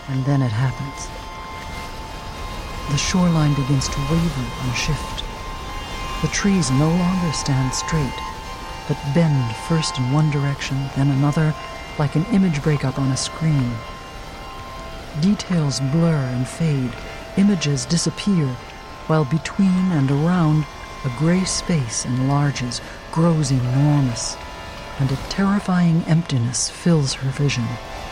And then it happens. The shoreline begins to waver and shift. The trees no longer stand straight, but bend first in one direction, then another, like an image breakup on a screen. Details blur and fade, images disappear, while between and around, a gray space enlarges, grows enormous, and a terrifying emptiness fills her vision.